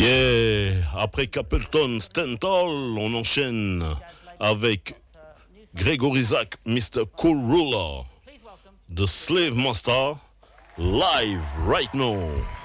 Yeah, après Capleton Stental, on enchaîne avec Gregory Zach, Mr. Cool Ruler, The Slave Master, live right now.